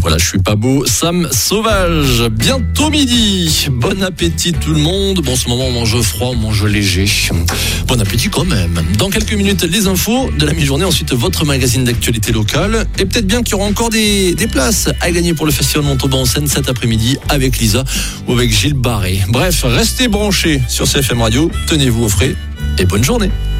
Voilà, je suis pas beau, Sam Sauvage. Bientôt midi. Bon appétit tout le monde. Bon, en ce moment, on mange froid, on mange léger. Bon appétit quand même. Dans quelques minutes, les infos de la mi-journée. Ensuite, votre magazine d'actualité locale. Et peut-être bien qu'il y aura encore des places à gagner pour le Festival Montauban en scène cet après-midi avec Lisa ou avec Gilles Barré. Bref, restez branchés sur CFM Radio. Tenez-vous au frais et bonne journée.